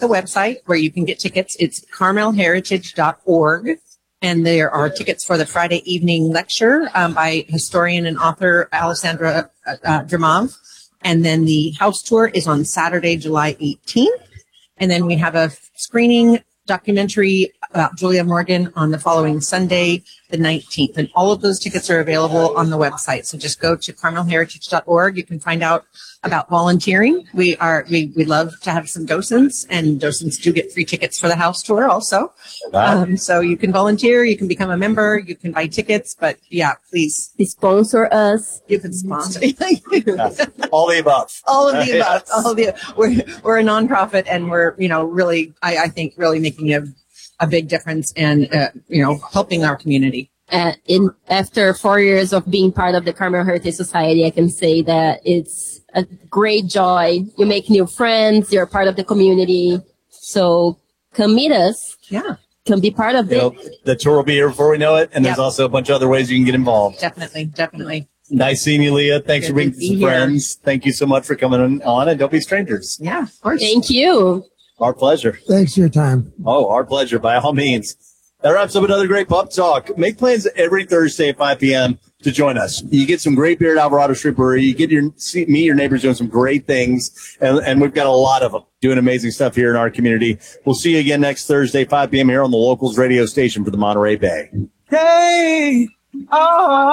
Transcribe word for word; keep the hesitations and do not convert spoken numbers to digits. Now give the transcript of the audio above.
the website where you can get tickets. It's carmel heritage dot org. And there are tickets for the Friday evening lecture um, by historian and author Alessandra uh, uh, Dramov. And then the house tour is on Saturday, July eighteenth. And then we have a screening documentary about Julia Morgan on the following Sunday, the nineteenth. And all of those tickets are available on the website. So just go to carmel heritage dot org. You can find out about volunteering. We are, we, we love to have some docents, and docents do get free tickets for the house tour also. Wow. Um, so you can volunteer, you can become a member, you can buy tickets, but yeah, please. Sponsor us. You can sponsor. All the above. All of the above. Yes. All of the, we're, we're a nonprofit, and we're, you know, really, I, I think really making a, a big difference and, uh, you know, helping our community. Uh, in after four years of being part of the Carmel Heritage Society, I can say that it's a great joy. You make new friends. You're part of the community. So come meet us. Yeah. Come be part of You it. know, the tour will be here before we know it, and Yep. there's also a bunch of other ways you can get involved. Definitely. Definitely. Nice seeing you, Leah. Thanks Good for being to be some here. friends. Thank you so much for coming on, and don't be strangers. Yeah, of course. Thank you. Our pleasure. Thanks for your time. Oh, our pleasure, by all means. That wraps up another great pub talk. Make plans every Thursday at five p.m. to join us. You get some great beer at Alvarado Street Brewery. You get your see, meet your neighbors doing some great things, and, and we've got a lot of them doing amazing stuff here in our community. We'll see you again next Thursday, five p.m. here on the Locals radio station for the Monterey Bay. Hey! Oh!